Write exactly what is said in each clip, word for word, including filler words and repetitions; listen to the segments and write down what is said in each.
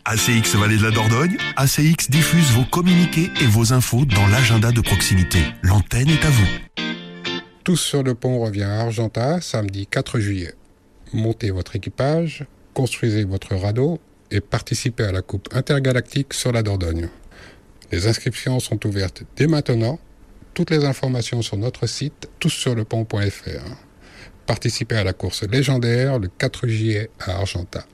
A C X Vallée de la Dordogne, A C X diffuse vos communiqués et vos infos dans l'agenda de proximité. L'antenne est à vous. Tous sur le pont revient à Argentat, samedi quatre juillet. Montez votre équipage, construisez votre radeau et participez à la Coupe intergalactique sur la Dordogne. Les inscriptions sont ouvertes dès maintenant. Toutes les informations sur notre site tous sur le pont point f r. Participez à la course légendaire le quatre juillet à Argentat.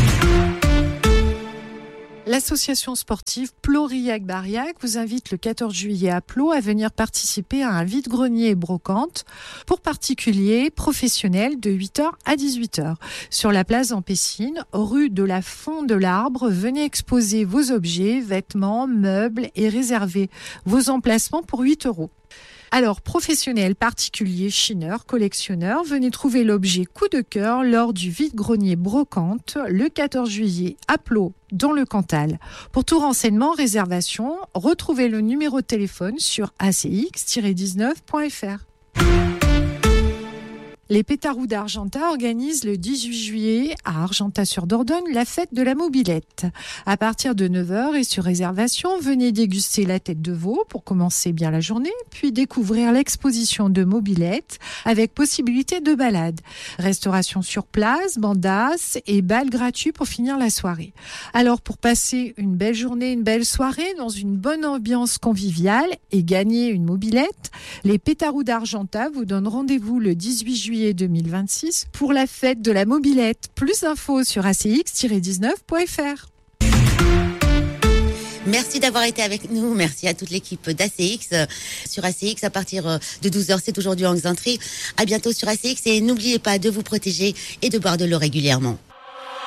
L'association sportive Plo-Riac-Bariac vous invite le quatorze juillet à Plo à venir participer à un vide-grenier et brocante pour particuliers professionnels de huit heures à dix-huit heures. Sur la place Ampessine, rue de la Fond de l'Arbre, venez exposer vos objets, vêtements, meubles et réserver vos emplacements pour huit euros. Alors, professionnels, particuliers, chineurs, collectionneurs, venez trouver l'objet coup de cœur lors du vide-grenier brocante le quatorze juillet à Plo, dans le Cantal. Pour tout renseignement, réservation, retrouvez le numéro de téléphone sur a c x tiret dix-neuf point f r. Les Pétarous d'Argentat organisent le dix-huit juillet à Argentat-sur-Dordogne la fête de la mobilette. À partir de neuf heures et sur réservation, venez déguster la tête de veau pour commencer bien la journée, puis découvrir l'exposition de mobilettes avec possibilité de balade. Restauration sur place, bandas et bal gratuit pour finir la soirée. Alors pour passer une belle journée, une belle soirée dans une bonne ambiance conviviale et gagner une mobilette, les Pétarous d'Argentat vous donnent rendez-vous le dix-huit juillet deux mille vingt-six pour la fête de la mobilette. Plus d'infos sur a c x tiret dix-neuf point f r. Merci d'avoir été avec nous. Merci à toute l'équipe d'A C X. Sur A C X, à partir de douze heures, c'est aujourd'hui en Xantry. À bientôt sur A C X et n'oubliez pas de vous protéger et de boire de l'eau régulièrement.